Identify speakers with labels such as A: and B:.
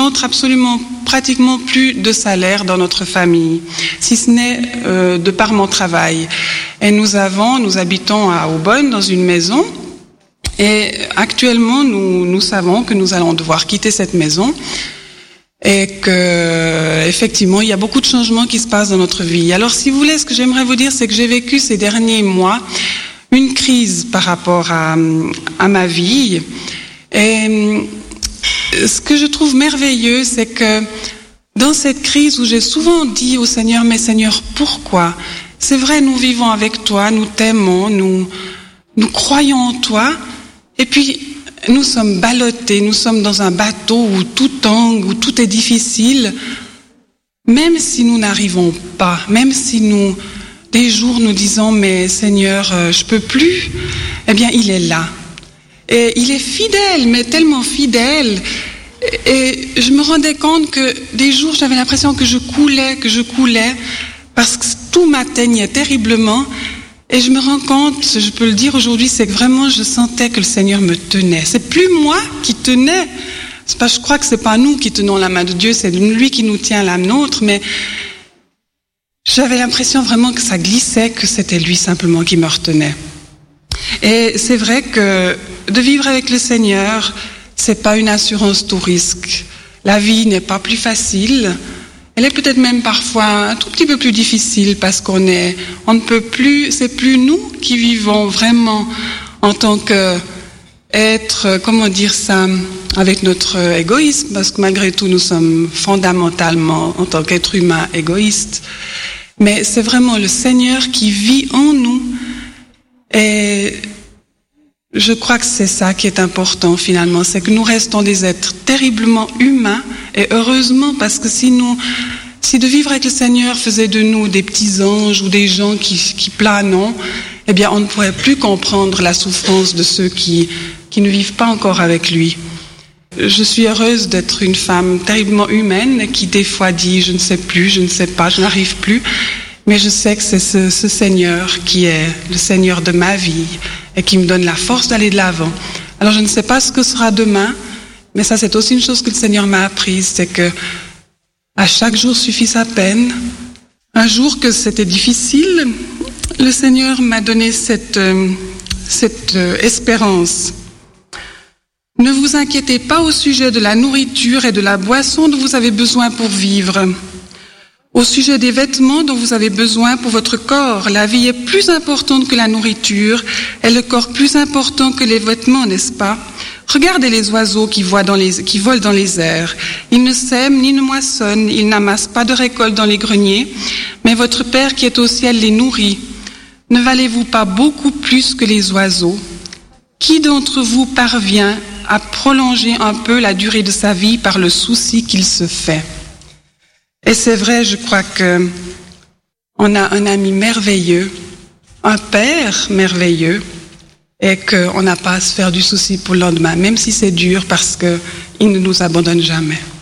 A: rentre absolument, pratiquement plus de salaire dans notre famille, si ce n'est de par mon travail. Et nous habitons à Aubonne dans une maison. Et actuellement, nous savons que nous allons devoir quitter cette maison et que, effectivement, il y a beaucoup de changements qui se passent dans notre vie. Alors, si vous voulez, ce que j'aimerais vous dire, c'est que j'ai vécu ces derniers mois une crise par rapport à ma vie. Et ce que je trouve merveilleux, c'est que dans cette crise où j'ai souvent dit au Seigneur, mais Seigneur, pourquoi? C'est vrai, nous vivons avec toi, nous t'aimons, nous croyons en toi. Et puis, nous sommes ballottés, nous sommes dans un bateau où tout tangue, où tout est difficile. Même si nous n'arrivons pas, même si des jours nous disons, mais Seigneur, je peux plus, eh bien, il est là. Et il est fidèle, mais tellement fidèle. Et je me rendais compte que des jours, j'avais l'impression que je coulais, parce que tout m'atteignait terriblement. Et je me rends compte, je peux le dire aujourd'hui, c'est que vraiment je sentais que le Seigneur me tenait. C'est plus moi qui tenais. Je crois que c'est pas nous qui tenons la main de Dieu, c'est lui qui nous tient la nôtre, mais j'avais l'impression vraiment que ça glissait, que c'était lui simplement qui me retenait. Et c'est vrai que de vivre avec le Seigneur, c'est pas une assurance tout risque. La vie n'est pas plus facile. Elle est peut-être même parfois un tout petit peu plus difficile parce on ne peut plus, c'est plus nous qui vivons vraiment en tant qu'être, comment dire ça, avec notre égoïsme, parce que malgré tout nous sommes fondamentalement en tant qu'être humain égoïstes. Mais c'est vraiment le Seigneur qui vit en nous. Et je crois que c'est ça qui est important finalement, c'est que nous restons des êtres terriblement humains et heureusement parce que si de vivre avec le Seigneur faisait de nous des petits anges ou des gens qui planent, eh bien on ne pourrait plus comprendre la souffrance de ceux qui ne vivent pas encore avec lui. Je suis heureuse d'être une femme terriblement humaine qui des fois dit je ne sais plus, je ne sais pas, je n'arrive plus. Mais je sais que c'est ce Seigneur qui est le Seigneur de ma vie et qui me donne la force d'aller de l'avant. Alors je ne sais pas ce que sera demain, mais ça c'est aussi une chose que le Seigneur m'a apprise, c'est que à chaque jour suffit sa peine. Un jour que c'était difficile, le Seigneur m'a donné cette espérance. Ne vous inquiétez pas au sujet de la nourriture et de la boisson dont vous avez besoin pour vivre. Au sujet des vêtements dont vous avez besoin pour votre corps, la vie est plus importante que la nourriture et le corps plus important que les vêtements, n'est-ce pas? Regardez les oiseaux qui volent dans les airs. Ils ne sèment ni ne moissonnent, ils n'amassent pas de récolte dans les greniers, mais votre Père qui est au ciel les nourrit. Ne valez-vous pas beaucoup plus que les oiseaux? Qui d'entre vous parvient à prolonger un peu la durée de sa vie par le souci qu'il se fait? Et c'est vrai, je crois que on a un ami merveilleux, un père merveilleux, et qu'on n'a pas à se faire du souci pour le lendemain, même si c'est dur, parce qu'il ne nous abandonne jamais.